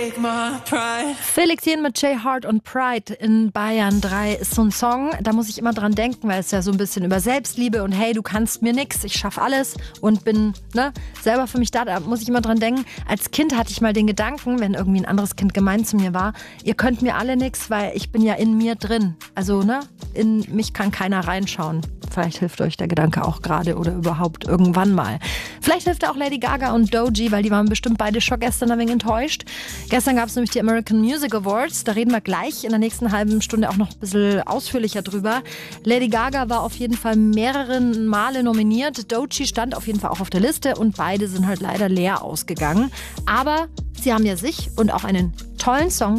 Felix Jähn mit J Hart und Pride in Bayern 3 ist so ein Song, da muss ich immer dran denken, weil es ja so ein bisschen über Selbstliebe und hey, du kannst mir nix, ich schaff alles und bin selber für mich da muss ich immer dran denken. Als Kind hatte ich mal den Gedanken, wenn irgendwie ein anderes Kind gemein zu mir war, ihr könnt mir alle nix, weil ich bin ja in mir drin. Also in mich kann keiner reinschauen. Vielleicht hilft euch der Gedanke auch gerade oder überhaupt irgendwann mal. Vielleicht hilft auch Lady Gaga und Doechii, weil die waren bestimmt beide schon gestern ein wenig enttäuscht. Gestern gab es nämlich die American Music Awards. Da reden wir gleich in der nächsten halben Stunde auch noch ein bisschen ausführlicher drüber. Lady Gaga war auf jeden Fall mehrere Male nominiert. Doechii stand auf jeden Fall auch auf der Liste und beide sind halt leider leer ausgegangen. Aber sie haben ja sich und auch einen tollen Song